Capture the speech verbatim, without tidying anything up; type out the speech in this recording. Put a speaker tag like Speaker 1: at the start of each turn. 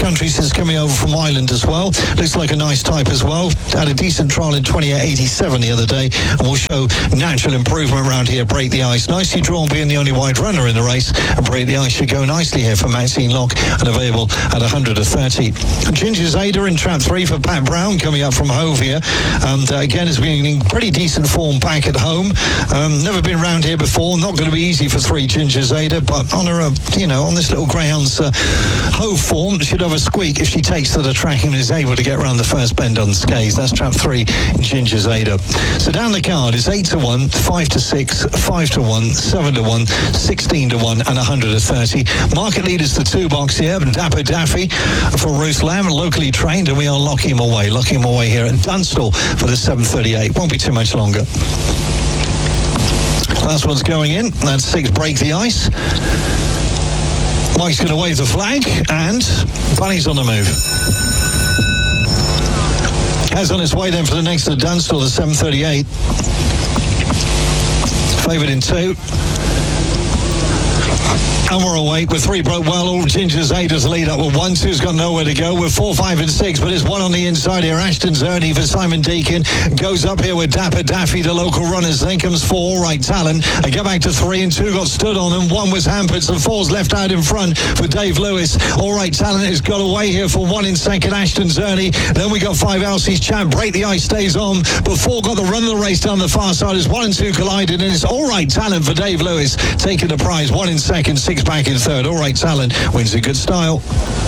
Speaker 1: country since coming over from Ireland as well. Looks like a nice type as well. Had a decent trial in twenty-eight eighty-seven the other day, and will show natural improvement around here. Break the Ice, nicely drawn, being the only wide runner in the race, and Break the Ice should go nicely here for Maxine Locke, and available at one hundred thirty. Ginger Zeta in trap three for Pat Brown, coming up from Hove here, and uh, again has been in pretty decent form back at home. Um, never been round here before. Not going to be easy for three Ginger Zeta, but on her, uh, you know, on this little greyhound's uh, Hove form, should have a squeak if she takes to the track and is able to get around the first bend unscathed. That's trap three, Ginger Zeta. So down the card is eight to one, five to six, five to one, seven to one, sixteen to one, and one hundred thirty. Market leaders the two box here, Dapper Daffy for Ruth Lamb, locally trained, and we are locking him away, locking him away here at Dunstall for the seven thirty-eight. Won't be too much longer. Last one's going in. That's six, Break the Ice. Mike's going to wave the flag, and Bunny's on the move. Has on its way then for the next at Dunstall, the seven thirty-eight. Favoured in two. And we're awake with three broke well. All Ginger Zeta's lead up with one. Two's got nowhere to go. We're four, five, and six, but it's one on the inside here. Ashton Zerny for Simon Deacon goes up here with Dapper Daffy, the local runners. Then comes four, All Right Talent. I go back to three, and two got stood on, and one was hampered. So four's left out in front for Dave Lewis. All Right Talent has got away here for one in second. Ashton Zerny. Then we got five, Elsie's Champ. Break the Ice stays on. But four got the run of the race down the far side as one and two collided, and it's All Right Talent for Dave Lewis taking the prize. One in second, six back in third. All Right Talent wins in good style.